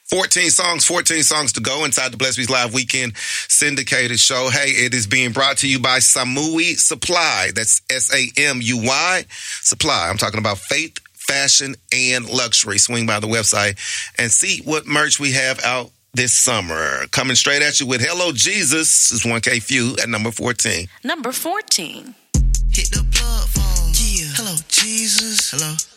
14 songs to go inside the Blessed Beats Live Weekend syndicated show. Hey, it is being brought to you by Samui Supply. That's SAMUY Supply. I'm talking about faith, fashion, and luxury. Swing by the website and see what merch we have out this summer. Coming straight at you with Hello Jesus is 1K Few at number 14. Number 14. Hit the plug phone. Yeah. Hello Jesus. Hello.